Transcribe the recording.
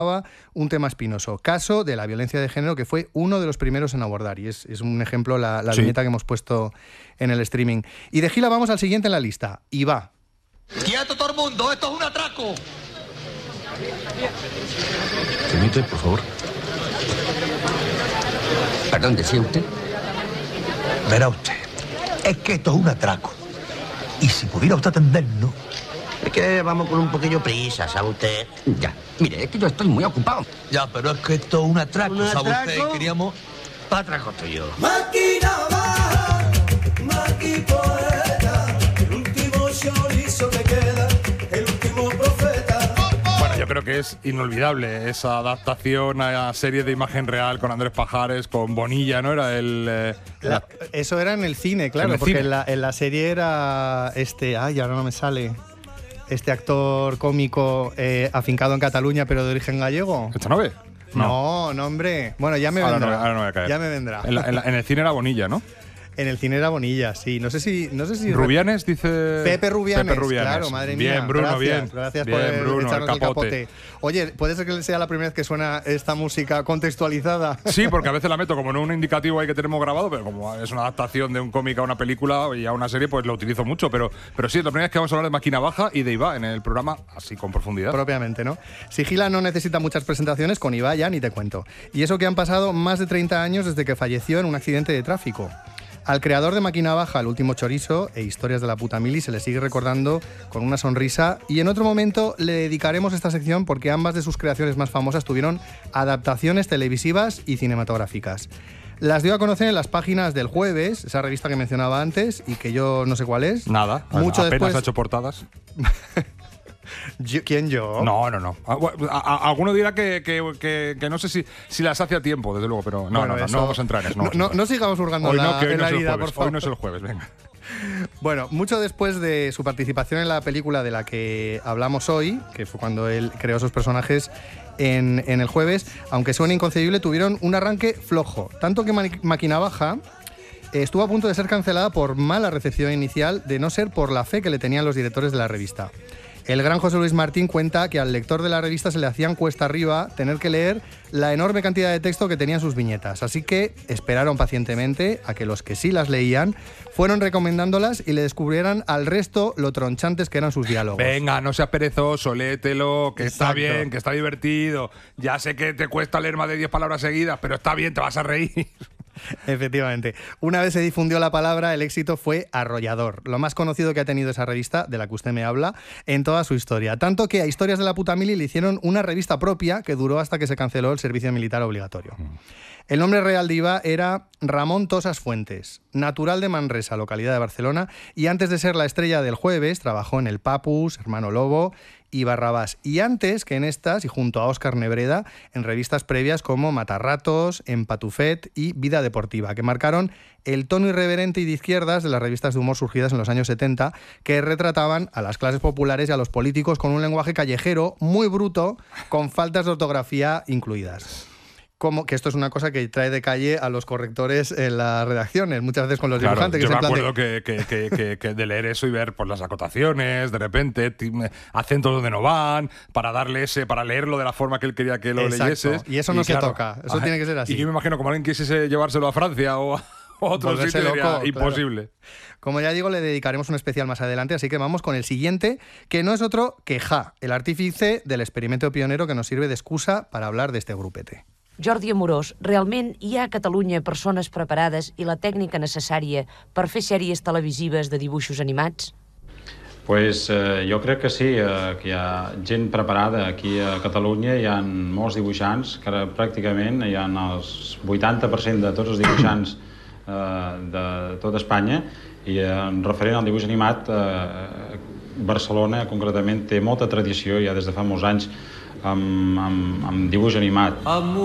un tema espinoso, caso de la violencia de género, que fue uno de los primeros en abordar, y es un ejemplo la viñeta que hemos puesto en el streaming. Y de Gila vamos al siguiente en la lista, y va. ¡Quieto todo el mundo! ¡Esto es un atraco! Permite, por favor. Perdón, ¿decía usted? Verá usted, es que esto es un atraco. Y si pudiera usted atendernos... Es que vamos con un poquillo prisa, ¿sabe usted? Ya, mire, es que yo estoy muy ocupado. Ya, pero es que esto es un atraco, ¿Un ¿sabe atraco? usted? Queríamos... Pa' atraco estoy yo. Máquina baja, poeta, el último chorizo que queda, el último profeta. Bueno, yo creo que es inolvidable esa adaptación a serie de imagen real con Andrés Pajares, con Bonilla, ¿no? Era Eso era en el cine, claro, en el porque cine. En la serie era ahora no me sale, este actor cómico afincado en Cataluña pero de origen gallego. ¿Echanove? No, hombre. Bueno, ya me vendrá. Ahora no voy a caer. Ya me vendrá. En el cine era Bonilla, ¿no? En el cine era Bonilla, sí. No sé si Rubianes, dice... Pepe Rubianes, Pepe Rubianes. claro, madre mía. Bien, Bruno, Gracias bien, por Bruno, echarnos el el capote. Oye, ¿puede ser que sea la primera vez que suena esta música contextualizada? Sí, porque a veces la meto como en un indicativo ahí que tenemos grabado, pero como es una adaptación de un cómic a una película y a una serie, pues lo utilizo mucho. Pero sí, es la primera vez que vamos a hablar de Máquina Baja y de Iba en el programa, así con profundidad. Propiamente, ¿no? Sigila no necesita muchas presentaciones, con Iba ya ni te cuento. Y eso que han pasado más de 30 años desde que falleció en un accidente de tráfico. Al creador de Máquina Baja, El último chorizo e Historias de la puta mili se le sigue recordando con una sonrisa, y en otro momento le dedicaremos esta sección porque ambas de sus creaciones más famosas tuvieron adaptaciones televisivas y cinematográficas. Las dio a conocer en las páginas del Jueves, esa revista que mencionaba antes y que yo no sé cuál es. Nada, Mucho apenas después... ha hecho portadas. ¿Quién yo? No. Alguno dirá que no sé si las hace a tiempo, desde luego, pero no vamos a entrar en eso. No sigamos hurgando hoy en la vida, por favor. Hoy no es el jueves, venga. Bueno, mucho después de su participación en la película de la que hablamos hoy, que fue cuando él creó sus personajes en el Jueves, aunque suene inconcebible, tuvieron un arranque flojo. Tanto que Máquina Baja estuvo a punto de ser cancelada por mala recepción inicial, de no ser por la fe que le tenían los directores de la revista. El gran José Luis Martín cuenta que al lector de la revista se le hacían cuesta arriba tener que leer la enorme cantidad de texto que tenían sus viñetas, así que esperaron pacientemente a que los que sí las leían fueron recomendándolas y le descubrieran al resto lo tronchantes que eran sus diálogos. Venga, no seas perezoso, léetelo, que Exacto. está bien, que está divertido. Ya sé que te cuesta leer más de 10 palabras seguidas, pero está bien, te vas a reír. Efectivamente. Una vez se difundió la palabra, el éxito fue arrollador. Lo más conocido que ha tenido esa revista, de la que usted me habla, en toda su historia. Tanto que a Historias de la puta mili le hicieron una revista propia que duró hasta que se canceló el servicio militar obligatorio. El nombre real de Iba era Ramón Tosas Fuentes, natural de Manresa, localidad de Barcelona, y antes de ser la estrella del Jueves, trabajó en El Papus, Hermano Lobo y Barrabás. Y antes que en estas, y junto a Óscar Nebreda, en revistas previas como Matarratos, Empatufet y Vida Deportiva, que marcaron el tono irreverente y de izquierdas de las revistas de humor surgidas en los años 70, que retrataban a las clases populares y a los políticos con un lenguaje callejero muy bruto, con faltas de ortografía incluidas. Como que esto es una cosa que trae de calle a los correctores en las redacciones, muchas veces con los dibujantes. Yo que me es en plan acuerdo que de leer eso y ver pues, las acotaciones, de repente, acentos donde no van, para leerlo de la forma que él quería que lo Exacto. leyeses. Y eso no se toca, eso tiene que ser así. Y yo me imagino como alguien quisiese llevárselo a Francia o a otro Volverse sitio, loco, sería imposible. Claro. Como ya digo, le dedicaremos un especial más adelante, así que vamos con el siguiente, que no es otro que Ja, el artífice del experimento pionero que nos sirve de excusa para hablar de este grupete. Jordi Amorós, realment hi ha a Catalunya persones preparades i la tècnica necessària per fer sèries televisives de dibuixos animats? Pues jo crec que sí, que hi ha gent preparada. Aquí a Catalunya hi ha molts dibuixants, que ara pràcticament hi ha el 80% de tots els dibuixants de tota Espanya, i en referent al dibuix animat, Barcelona concretament té molta tradició ja des de fa molts anys amb dibuix animat.